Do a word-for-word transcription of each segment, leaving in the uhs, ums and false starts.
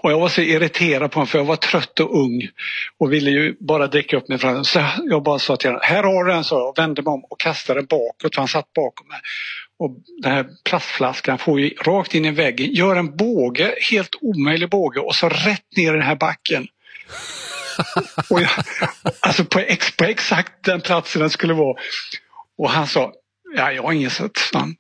Och jag var så irriterad på honom för jag var trött och ung och ville ju bara dricka upp mig från. Så jag bara sa till honom, här har du en, så jag vände mig om och kastade den bakåt. Han satt bakom mig. Och den här plastflaskan får ju rakt in i väggen, gör en båge, helt omöjlig båge och så rätt ner i den här backen. Och jag, alltså på, ex, på exakt den platsen den skulle vara. Och han sa, ja, jag har ingen sett fan.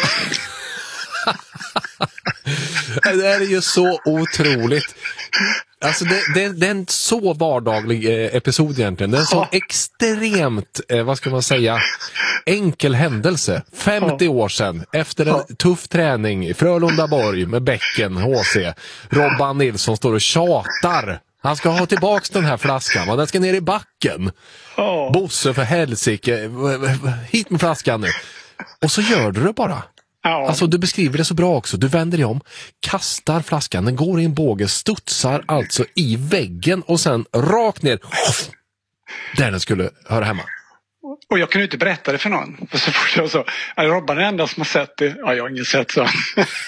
Det är ju så otroligt. Alltså det, det, det är en så vardaglig eh, episod egentligen. Det är en så extremt, eh, vad ska man säga, enkel händelse. femtio år sedan, efter en tuff träning i Frölundaborg med Bäcken, H C. Robban Nilsson står och tjatar. Han ska ha tillbaks den här flaskan, och den ska ner i backen. Bosse för helsike, hit med flaskan nu. Och så gör du det bara. Ja. Alltså du beskriver det så bra också. Du vänder dig om, kastar flaskan, den går i en båge, studsar alltså i väggen och sen rakt ner där den skulle höra hemma. Och jag kunde inte berätta det för någon. För så fort jag sa, är Robban den enda som har sett det? Ja, jag har ingen sett så.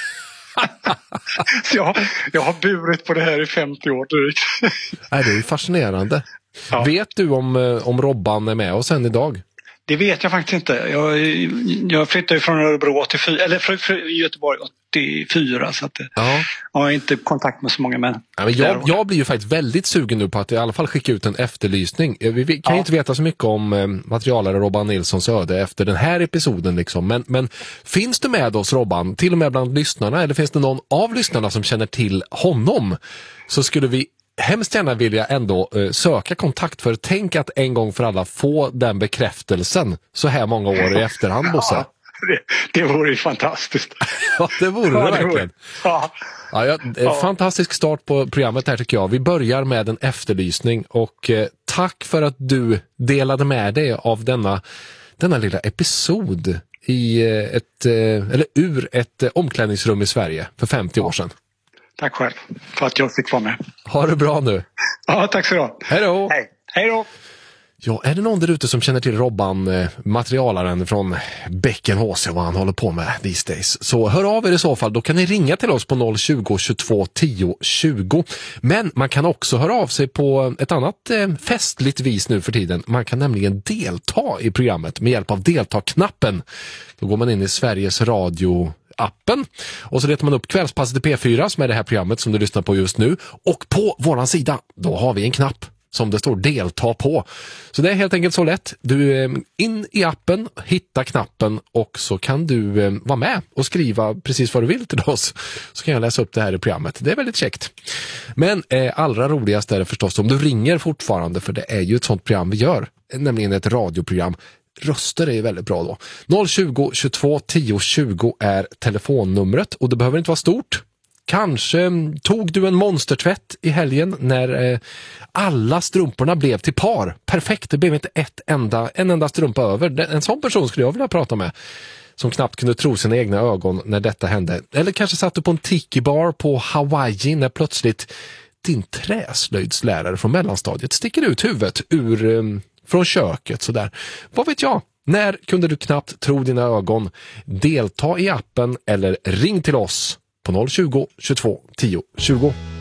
Så jag, jag har burit på det här i femtio år drygt. Nej, det är ju fascinerande. Ja. Vet du om, om Robban är med oss än idag? Det vet jag faktiskt inte. Jag, jag flyttade från Örebro åttiofyra, eller från, från Göteborg åttiofyra, så att ja. Jag har inte kontakt med så många män. Ja, men jag, jag blir ju faktiskt väldigt sugen nu på att i alla fall skicka ut en efterlysning. Vi, vi kan ju ja. inte veta så mycket om eh, materialare Robban Nilssons öde efter den här episoden liksom. Men, men finns du med oss, Robban, till och med bland lyssnarna, eller finns det någon av lyssnarna som känner till honom, så skulle vi hemskt gärna vilja ändå uh, söka kontakt för. Tänk att en gång för alla få den bekräftelsen så här många år i efterhand, Bosse. Ja, det, det vore ju fantastiskt. Ja, det vore ja, det verkligen. Ja. Ja, ja, ja. Fantastisk start på programmet här tycker jag. Vi börjar med en efterlysning och eh, tack för att du delade med dig av denna, denna lilla episod i eh, ett, eh, eller ur ett eh, omklädningsrum i Sverige för femtio år sedan. Tack själv för att jag fick vara med. Ha det bra nu. Ja, tack så då. Hej då. Hej. Hej då. Ja, är det någon där ute som känner till Robban, eh, materialaren från Bäcken H C, vad han håller på med these days, så hör av er i så fall. Då kan ni ringa till oss på noll tjugo, tjugotvå, tio, tjugo. Men man kan också höra av sig på ett annat eh, festligt vis nu för tiden. Man kan nämligen delta i programmet med hjälp av delta-knappen. Då går man in i Sveriges Radio appen och så letar man upp Kvällspasset i P fyra som är det här programmet som du lyssnar på just nu, och på våran sida då har vi en knapp som det står delta på. Så det är helt enkelt så lätt. Du eh, in i appen, hitta knappen och så kan du eh, vara med och skriva precis vad du vill till oss. Så kan jag läsa upp det här i programmet. Det är väldigt käckt. Men eh, allra roligast är det förstås om du ringer fortfarande, för det är ju ett sånt program vi gör, nämligen ett radioprogram. Röster är ju väldigt bra då. noll tjugo, tjugotvå, tio, tjugo är telefonnumret och det behöver inte vara stort. Kanske tog du en monstertvätt i helgen när eh, alla strumporna blev till par. Perfekt, det blev inte ett enda, en enda strumpa över. En sån person skulle jag vilja prata med, som knappt kunde tro sina egna ögon när detta hände. Eller kanske satt du på en tiki-bar på Hawaii när plötsligt din träslöjdslärare från mellanstadiet sticker ut huvudet ur... Eh, från köket sådär. Vad vet jag? När kunde du knappt tro dina ögon? Delta i appen eller ring till oss på noll tjugo, tjugotvå, tio, tjugo.